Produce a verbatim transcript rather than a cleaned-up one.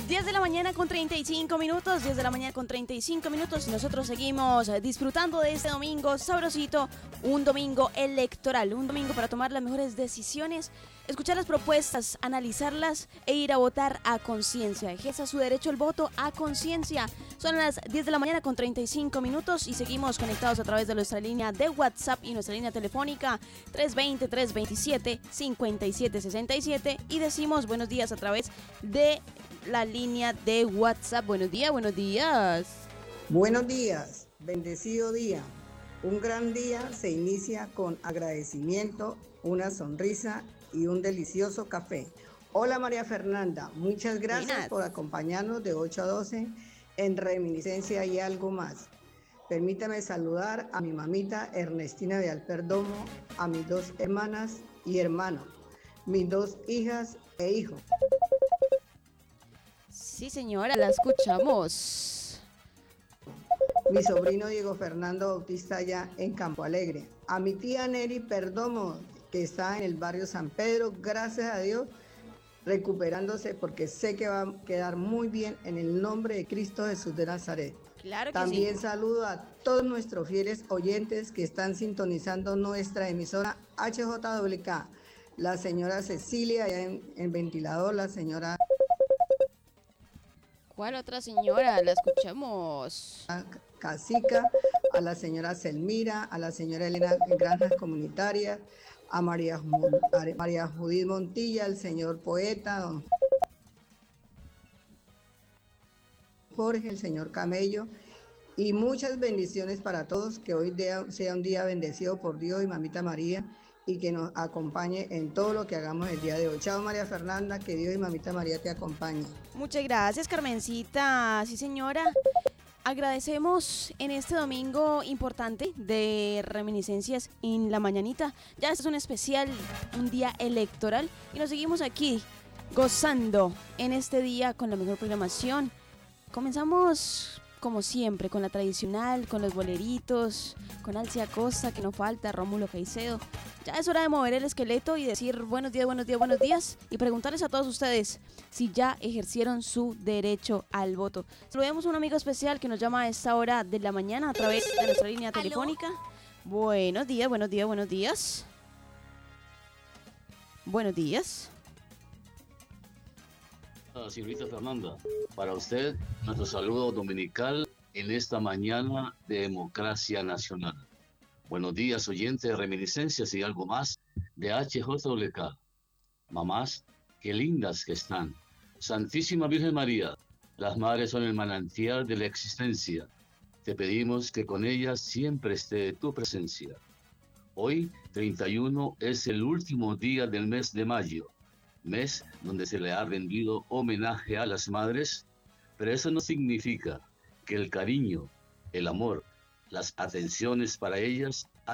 diez de la mañana con treinta y cinco minutos, diez de la mañana con treinta y cinco minutos y nosotros seguimos disfrutando de este domingo sabrosito, un domingo electoral, un domingo para tomar las mejores decisiones, escuchar las propuestas, analizarlas e ir a votar a conciencia. Ejerza su derecho al voto a conciencia. Son las diez de la mañana con treinta y cinco minutos y seguimos conectados a través de nuestra línea de WhatsApp y nuestra línea telefónica tres veinte, tres veintisiete, cincuenta y siete sesenta y siete y decimos buenos días a través de la línea de WhatsApp. Buenos días, buenos días. Buenos días, bendecido día. Un gran día se inicia con agradecimiento, una sonrisa y un delicioso café. Hola María Fernanda, muchas gracias Buenas. por acompañarnos de ocho a doce en Reminiscencia y algo más. Permítame saludar a mi mamita Ernestina de Alperdomo, a mis dos hermanas y hermanos, mis dos hijas e hijos. Sí, señora, la escuchamos. Mi sobrino Diego Fernando Bautista allá en Campo Alegre. A mi tía Neri Perdomo, que está en el barrio San Pedro, gracias a Dios, recuperándose porque sé que va a quedar muy bien en el nombre de Cristo Jesús de Nazaret. Claro que También sí. saludo a todos nuestros fieles oyentes que están sintonizando nuestra emisora H J W K. La señora Cecilia allá en, en Ventilador, la señora ¿Cuál otra señora? La escuchamos. Casica, a la señora Selmira, a la señora Elena en Granjas Comunitarias, a María, a María Judith Montilla, al señor poeta, don Jorge, el señor Camello, y muchas bendiciones para todos, que hoy sea un día bendecido por Dios y Mamita María, y que nos acompañe en todo lo que hagamos el día de hoy. Chao María Fernanda, que Dios y Mamita María te acompañen. Muchas gracias, Carmencita. Sí, señora. Agradecemos en este domingo importante de reminiscencias en la mañanita. Ya este es un especial, un día electoral y nos seguimos aquí gozando en este día con la mejor programación. Comenzamos como siempre con la tradicional, con los boleritos, con Alcia Costa que no falta, Rómulo Caicedo. Ya es hora de mover el esqueleto y decir buenos días, buenos días, buenos días y preguntarles a todos ustedes si ya ejercieron su derecho al voto. Saludemos a un amigo especial que nos llama a esta hora de la mañana a través de nuestra línea telefónica. Buenos días, buenos días, buenos días. Buenos días. Señorita Fernanda, para usted nuestro saludo dominical en esta mañana de democracia nacional. Buenos días, oyentes de Reminiscencias y algo más de H J W K. Mamás, qué lindas que están. Santísima Virgen María, las madres son el manantial de la existencia. Te pedimos que con ellas siempre esté tu presencia. Hoy, treinta y uno, es el último día del mes de mayo, mes donde se le ha rendido homenaje a las madres, pero eso no significa que el cariño, el amor, las atenciones para ellas